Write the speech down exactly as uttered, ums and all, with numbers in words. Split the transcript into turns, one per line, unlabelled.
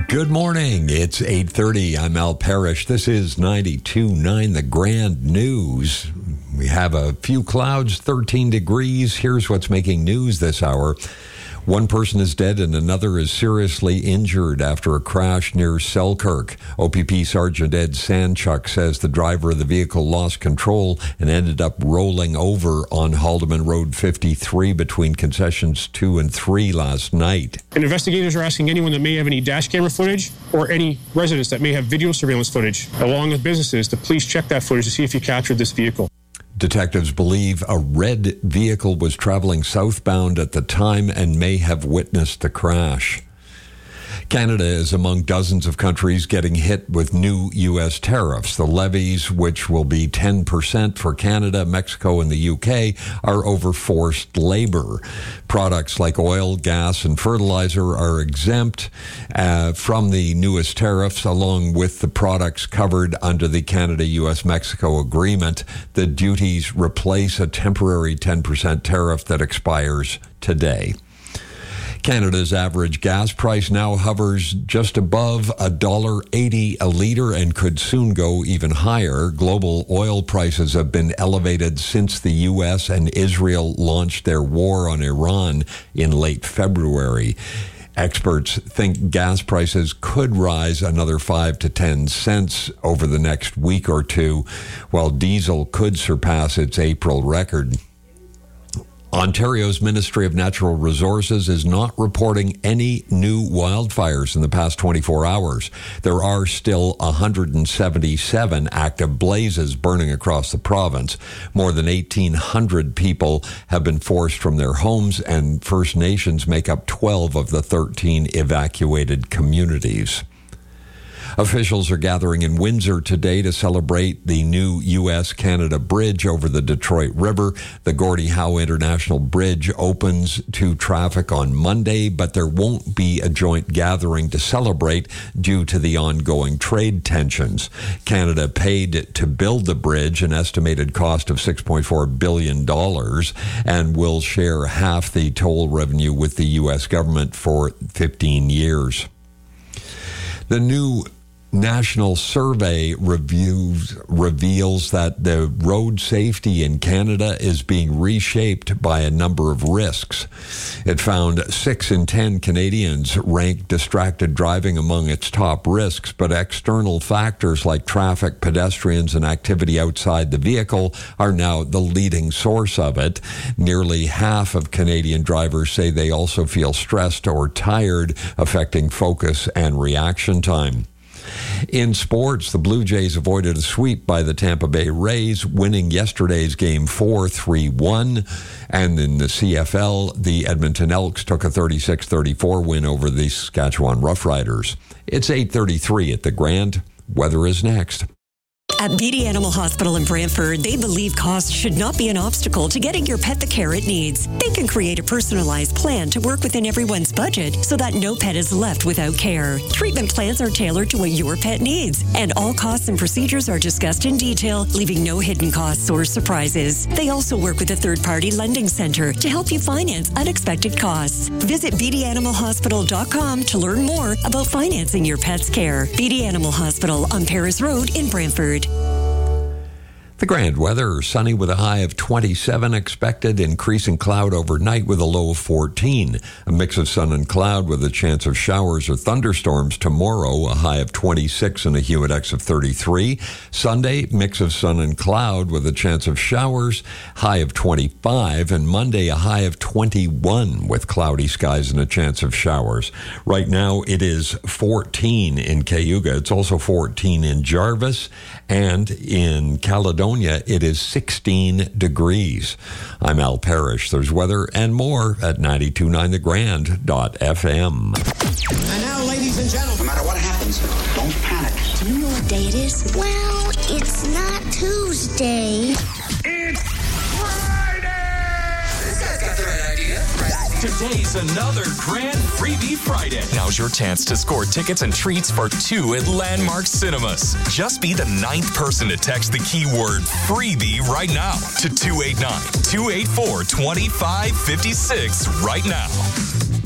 Good morning. It's eight thirty. I'm Al Parrish. This is ninety-two point nine The Grand News. We have a few clouds, thirteen degrees. Here's what's making news this hour. One person is dead and another is seriously injured after a crash near Selkirk. O P P Sergeant Ed Sandchuk says the driver of the vehicle lost control and ended up rolling over on Haldeman Road fifty-three between concessions two and three last night.
And investigators are asking anyone that may have any dash camera footage or any residents that may have video surveillance footage, along with businesses, to please check that footage to see if you captured this vehicle.
Detectives believe a red vehicle was traveling southbound at the time and may have witnessed the crash. Canada is among dozens of countries getting hit with new U S tariffs. The levies, which will be ten percent for Canada, Mexico, and the U K, are over forced labor. Products like oil, gas, and fertilizer are exempt uh, from the newest tariffs, along with the products covered under the Canada-U S Mexico agreement. The duties replace a temporary ten percent tariff that expires today. Canada's average gas price now hovers just above one dollar eighty a litre and could soon go even higher. Global oil prices have been elevated since the U S and Israel launched their war on Iran in late February. Experts think gas prices could rise another five to ten cents over the next week or two, while diesel could surpass its April record. Ontario's Ministry of Natural Resources is not reporting any new wildfires in the past twenty-four hours. There are still one hundred seventy-seven active blazes burning across the province. More than eighteen hundred people have been forced from their homes, and First Nations make up twelve of the thirteen evacuated communities. Officials are gathering in Windsor today to celebrate the new U S Canada bridge over the Detroit River. The Gordie Howe International Bridge opens to traffic on Monday, but there won't be a joint gathering to celebrate due to the ongoing trade tensions. Canada paid to build the bridge an estimated cost of six point four billion dollars and will share half the toll revenue with the U S government for fifteen years. The new National Survey reviews, reveals that the road safety in Canada is being reshaped by a number of risks. It found six in ten Canadians ranked distracted driving among its top risks, but external factors like traffic, pedestrians, and activity outside the vehicle are now the leading source of it. Nearly half of Canadian drivers say they also feel stressed or tired, affecting focus and reaction time. In sports, the Blue Jays avoided a sweep by the Tampa Bay Rays, winning yesterday's Game four three one. And in the C F L, the Edmonton Elks took a thirty-six thirty-four win over the Saskatchewan Roughriders. It's eight thirty-three at the Grand. Weather is next.
At Beatty Animal Hospital in Brantford, they believe cost should not be an obstacle to getting your pet the care it needs. They can create a personalized plan to work within everyone's budget so that no pet is left without care. Treatment plans are tailored to what your pet needs, and all costs and procedures are discussed in detail, leaving no hidden costs or surprises. They also work with a third-party lending center to help you finance unexpected costs. Visit beatty animal hospital dot com to learn more about financing your pet's care. Beatty Animal Hospital on Paris Road in Brantford.
The Grand weather, sunny with a high of twenty-seven expected, increasing cloud overnight with a low of fourteen. A mix of sun and cloud with a chance of showers or thunderstorms tomorrow, a high of twenty-six and a humidex of thirty-three. Sunday, mix of sun and cloud with a chance of showers, high of twenty-five. And Monday, a high of twenty-one with cloudy skies and a chance of showers. Right now, it is fourteen in Cayuga. It's also fourteen in Jarvis, and in Caledonia, it is sixteen degrees. I'm Al Parrish. There's weather and more at ninety-two point nine the grand dot f m.
And now, ladies and gentlemen, no matter what happens, don't panic.
Do you know what day it is? Well, it's not Tuesday.
It's Friday! This guy's got the right idea. Right idea.
Today's another Grand Freebie Friday. Now's your chance to score tickets and treats for two at Landmark Cinemas. Just be the ninth person to text the keyword freebie right now to two eight nine, two eight four, two five five six right now.